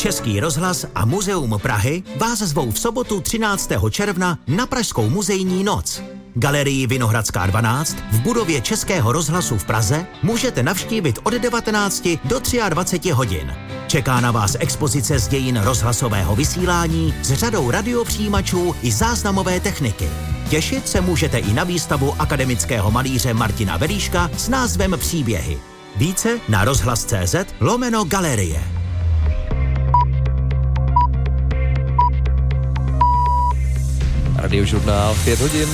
Český rozhlas a Muzeum Prahy vás zvou v sobotu 13. června na Pražskou muzejní noc. Galerii Vinohradská 12 v budově Českého rozhlasu v Praze můžete navštívit od 19 do 23 hodin. Čeká na vás expozice z dějin rozhlasového vysílání s řadou radiopřijímačů i záznamové techniky. Těšit se můžete i na výstavu akademického malíře Martina Veríška s názvem Příběhy. Více na rozhlas.cz/galerie. Radiožurnál 5 hodin.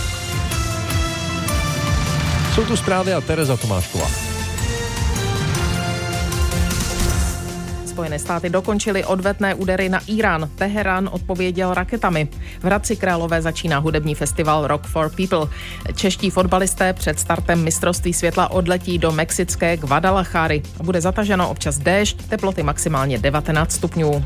Jsou tu zprávy a Tereza Tomášková. Spojené státy dokončily odvetné údery na Irán. Teherán odpověděl raketami. V Hradci Králové začíná hudební festival Rock for People. Čeští fotbalisté před startem mistrovství světla odletí do mexické Guadalajary. Bude zataženo občas déšť, teploty maximálně 19 stupňů.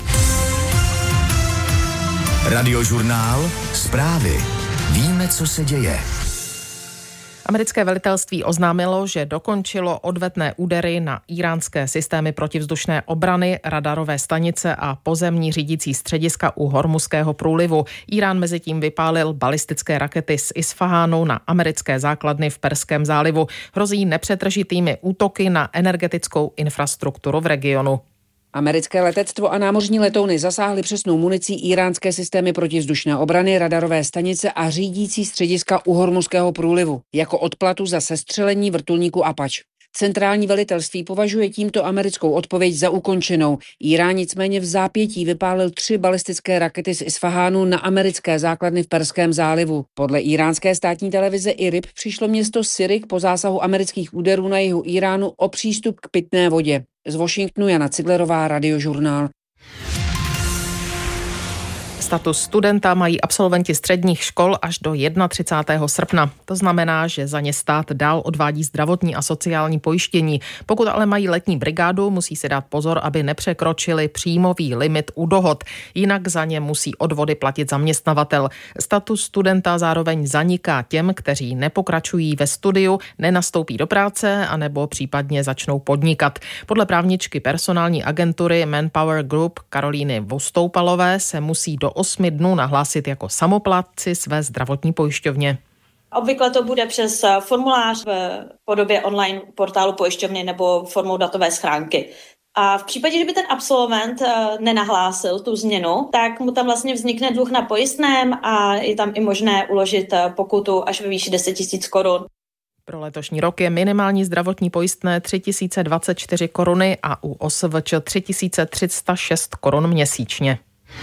Radiožurnál, zprávy. Víme, co se děje. Americké velitelství oznámilo, že dokončilo odvetné údery na íránské systémy protivzdušné obrany, radarové stanice a pozemní řídící střediska u Hormuzského průlivu. Írán mezitím vypálil balistické rakety z Isfahánu na americké základny v Perském zálivu. Hrozí nepřetržitými útoky na energetickou infrastrukturu v regionu. Americké letectvo a námořní letouny zasáhly přesnou municí íránské systémy protivzdušné obrany, radarové stanice a řídící střediska u Hormuzského průlivu jako odplatu za sestřelení vrtulníku Apache. Centrální velitelství považuje tímto americkou odpověď za ukončenou. Írán nicméně v zápětí vypálil 3 balistické rakety z Isfahánu na americké základny v Perském zálivu. Podle íránské státní televize IRIB přišlo město Sirik po zásahu amerických úderů na jihu Iránu o přístup k pitné vodě. Z Washingtonu Jana Cidlerová, Radiožurnál. Status studenta mají absolventi středních škol až do 31. srpna. To znamená, že za ně stát dál odvádí zdravotní a sociální pojištění. Pokud ale mají letní brigádu, musí si dát pozor, aby nepřekročili příjmový limit u dohod. Jinak za ně musí odvody platit zaměstnavatel. Status studenta zároveň zaniká těm, kteří nepokračují ve studiu, nenastoupí do práce anebo případně začnou podnikat. Podle právničky personální agentury Manpower Group Karolíny Vostoupalové se musí do 8 dnů nahlásit jako samoplátci své zdravotní pojišťovně. Obvykle to bude přes formulář v podobě online portálu pojišťovny nebo formou datové schránky. A v případě, kdyby ten absolvent nenahlásil tu změnu, tak mu tam vlastně vznikne dluh na pojistném a je tam i možné uložit pokutu až ve výši 10 000 korun. Pro letošní rok je minimální zdravotní pojistné 3024 koruny a u OSVČ 3306 korun měsíčně.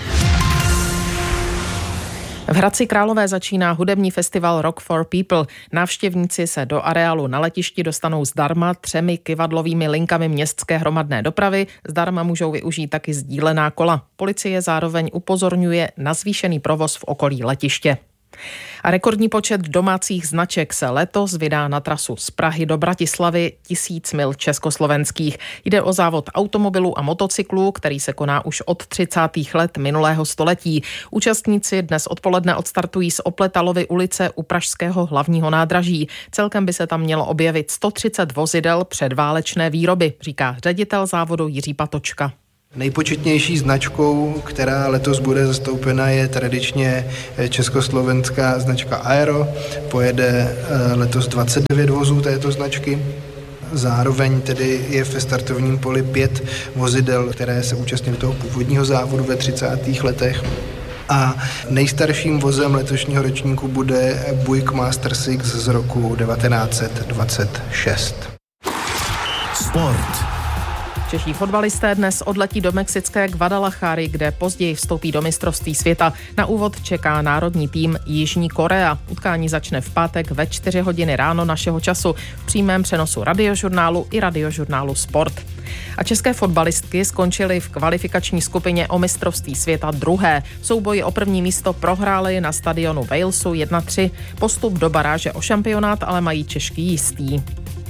V Hradci Králové začíná hudební festival Rock for People. Návštěvníci se do areálu na letišti dostanou zdarma 3 kyvadlovými linkami městské hromadné dopravy. Zdarma můžou využít taky sdílená kola. Policie zároveň upozorňuje na zvýšený provoz v okolí letiště. A rekordní počet domácích značek se letos vydá na trasu z Prahy do Bratislavy 1000 mil československých. Jde o závod automobilů a motocyklů, který se koná už od 30. let minulého století. Účastníci dnes odpoledne odstartují z Opletalovy ulice u pražského hlavního nádraží. Celkem by se tam mělo objevit 130 vozidel předválečné výroby, říká ředitel závodu Jiří Patočka. Nejpočetnější značkou, která letos bude zastoupena, je tradičně československá značka Aero. Pojede letos 29 vozů této značky. Zároveň tedy je ve startovním poli 5 vozidel, které se účastnily toho původního závodu ve 30. letech. A nejstarším vozem letošního ročníku bude Buick Master 6 z roku 1926. Sport. Čeští fotbalisté dnes odletí do mexické Guadalajary, kde později vstoupí do mistrovství světa. Na úvod čeká národní tým Jižní Korea. Utkání začne v pátek ve 4 hodiny ráno našeho času v přímém přenosu Radiožurnálu i Radiožurnálu Sport. A české fotbalistky skončily v kvalifikační skupině o mistrovství světa druhé. V souboji o první místo prohrály na stadionu Walesu 1-3. Postup do baráže o šampionát ale mají Češky jistý.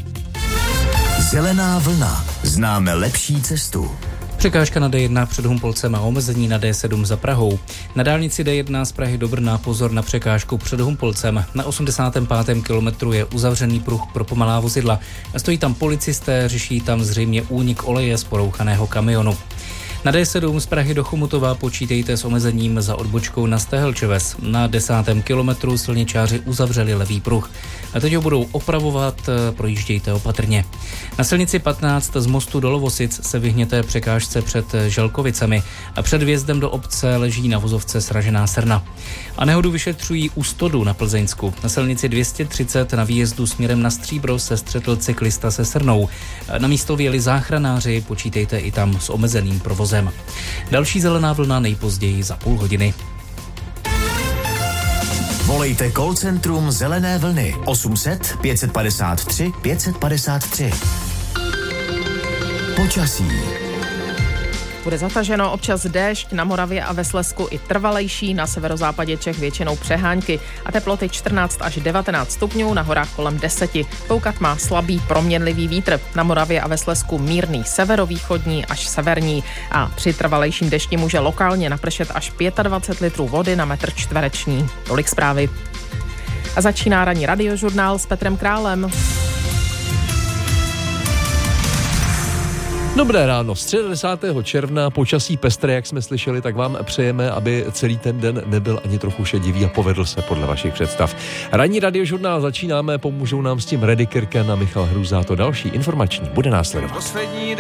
Zelená vlna. Známe lepší cestu. Překážka na D1 před Humpolcem a omezení na D7 za Prahou. Na dálnici D1 z Prahy do Brna pozor na překážku před Humpolcem. Na 85. kilometru je uzavřený pruh pro pomalá vozidla. Stojí tam policisté, řeší tam zřejmě únik oleje z porouchaného kamionu. Na D7 z Prahy do Chomutova počítejte s omezením za odbočkou na Stehelčeves. Na 10. kilometru silničáři uzavřeli levý pruh. A teď ho budou opravovat, projíždějte opatrně. Na silnici 15 z mostu do Lovosic se vyhněte překážce před Želkovicemi a před vjezdem do obce leží na vozovce sražená srna. A nehodu vyšetřují u Stodu na Plzeňsku. Na silnici 230 na výjezdu směrem na Stříbro se střetl cyklista se srnou. Na místo vyjeli záchranáři, počítejte i tam s omezeným provozem. Další zelená vlna nejpozději za půl hodiny. Volejte call centrum Zelené vlny 800 553 553. Počasí. Bude zataženo, občas déšť, na Moravě a ve Slezsku i trvalejší, na severozápadě Čech většinou přehánky a teploty 14 až 19 stupňů, na horách kolem 10. Foukat má slabý proměnlivý vítr, na Moravě a ve Slezsku mírný severovýchodní až severní a při trvalejším dešti může lokálně napršet až 25 litrů vody na metr čtvereční. Tolik zprávy. A začíná ranní radiožurnál s Petrem Králem. Dobré ráno, středa 10. června, počasí pestré, jak jsme slyšeli, tak vám přejeme, aby celý ten den nebyl ani trochu šedivý a povedl se podle vašich představ. Ranní radiožurnál začínáme, pomůžou nám s tím Reddy Kirken a Michal Hruza, to další informační bude následovat.